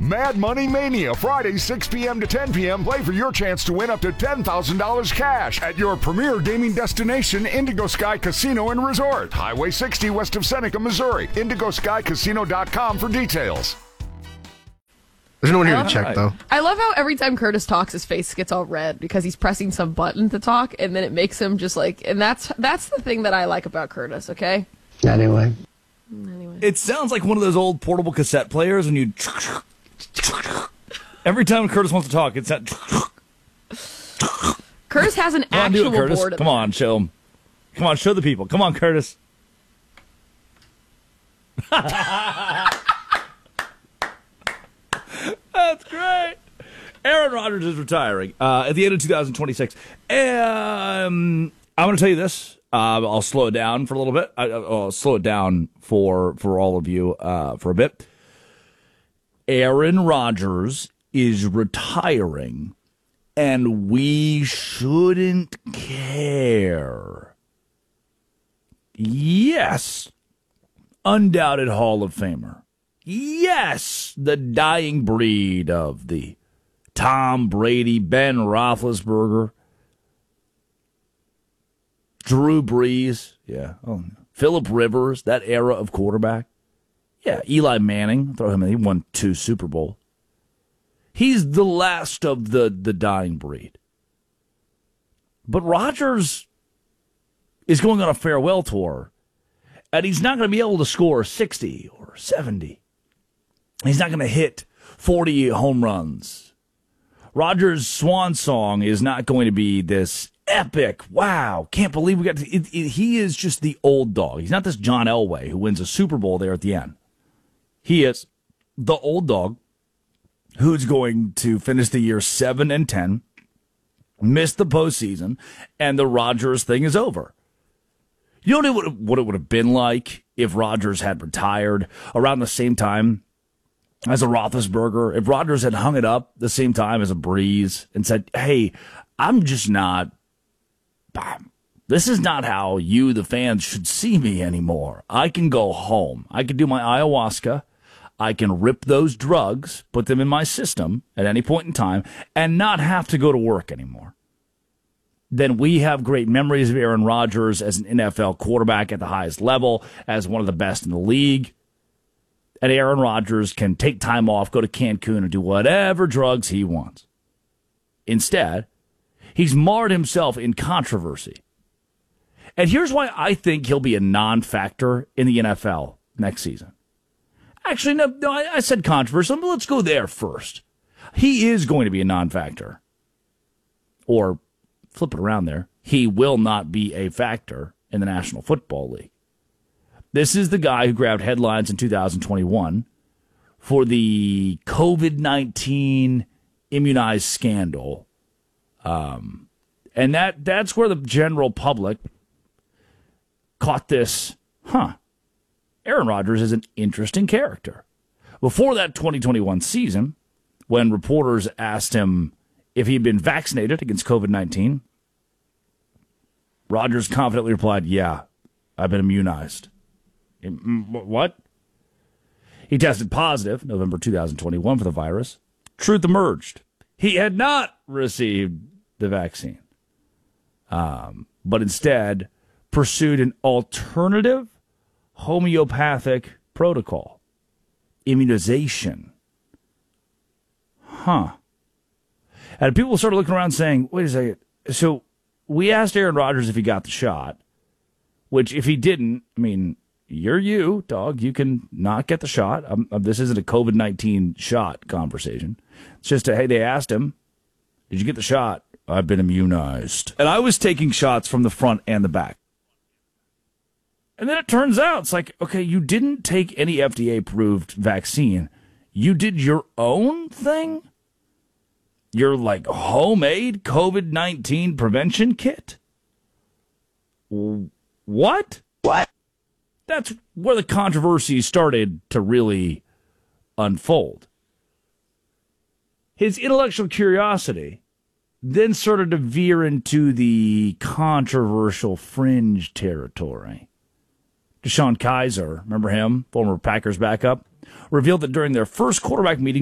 Mad Money Mania, Friday, 6 p.m. to 10 p.m. Play for your chance to win up to $10,000 cash at your premier gaming destination, Indigo Sky Casino and Resort. Highway 60 west of Seneca, Missouri. IndigoSkyCasino.com for details. There's no one here to check, though. I love how every time Curtis talks, his face gets all red because he's pressing some button to talk, and then it makes him just like... And that's the thing that I like about Curtis, okay? Anyway. It sounds like one of those old portable cassette players when you... Every time Curtis wants to talk, it's that... Curtis has an actual board. Come on, show him. Come on, show the people. Come on, Curtis. That's great. Aaron Rodgers is retiring at the end of 2026. I'm going to tell you this. I'll slow it down for a little bit. I'll slow it down for all of you for a bit. Aaron Rodgers is retiring, and we shouldn't care. Yes, undoubted Hall of Famer. Yes, the dying breed of the Tom Brady, Ben Roethlisberger, Drew Brees, Phillip Rivers, that era of quarterback. Yeah, Eli Manning, throw him in. He won 2 Super Bowls. He's the last of the dying breed. But Rodgers is going on a farewell tour, and he's not going to be able to score 60 or 70. He's not going to hit 40 home runs. Rodgers' swan song is not going to be this epic, wow, can't believe we got to... He is just the old dog. He's not this John Elway who wins a Super Bowl there at the end. He is the old dog who's going to finish the year 7-10, miss the postseason, and the Rodgers thing is over. You know what it would have been like if Rodgers had retired around the same time as a Roethlisberger? If Rodgers had hung it up the same time as a Breeze and said, hey, I'm just not... This is not how you, the fans, should see me anymore. I can go home. I can do my ayahuasca. I can rip those drugs, put them in my system at any point in time, and not have to go to work anymore. Then we have great memories of Aaron Rodgers as an NFL quarterback at the highest level, as one of the best in the league. And Aaron Rodgers can take time off, go to Cancun, and do whatever drugs he wants. Instead, he's marred himself in controversy. And here's why I think he'll be a non-factor in the NFL next season. Actually, no, I said controversy. Let's go there first. He is going to be a non-factor. Or, flip it around there, he will not be a factor in the National Football League. This is the guy who grabbed headlines in 2021 for the COVID-19 immunized scandal. And that's where the general public caught this, Aaron Rodgers is an interesting character. Before that 2021 season, when reporters asked him if he'd been vaccinated against COVID-19, Rodgers confidently replied, yeah, I've been immunized. What? He tested positive November 2021 for the virus. Truth emerged. He had not received the vaccine, but instead pursued an alternative homeopathic protocol, immunization. And people started looking around saying, wait a second, so we asked Aaron Rodgers if he got the shot, which if he didn't, I mean, you're you, dog. You can not get the shot. This isn't a COVID-19 shot conversation. It's just, hey, they asked him, did you get the shot? I've been immunized. And I was taking shots from the front and the back. And then it turns out, it's like, okay, you didn't take any FDA-approved vaccine. You did your own thing? Your, like, homemade COVID-19 prevention kit? What? What? That's where the controversy started to really unfold. His intellectual curiosity then started to veer into the controversial fringe territory. DeShone Kizer, remember him, former Packers backup, revealed that during their first quarterback meeting